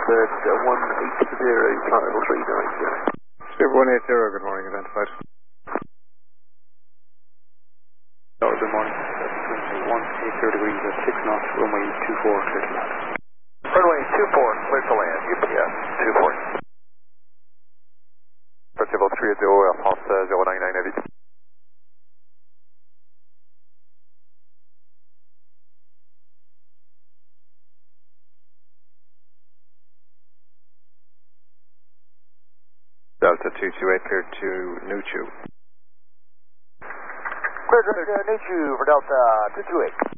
Bird 180, flight level 390. Spear 180, good morning, identified. Oh, good morning. 180 degrees at 6 knots, runway 24, clear to land. Runway 24, clear to land, UPS 24. Level 30, France 099 heavy. Delta 228, clear to Nuchu. Clear to Nuchu for Delta 228.